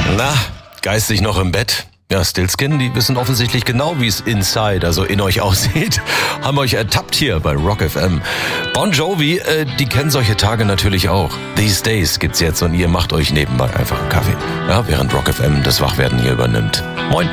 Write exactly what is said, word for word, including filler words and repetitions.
Na, geistig noch im Bett? Ja, Stillskin, die wissen offensichtlich genau, wie es inside, also in euch aussieht. Haben euch ertappt hier bei Rock F M. Bon Jovi, äh, die kennen solche Tage natürlich auch. These Days gibt's jetzt und ihr macht euch nebenbei einfach einen Kaffee. Ja, während Rock F M das Wachwerden hier übernimmt. Moin.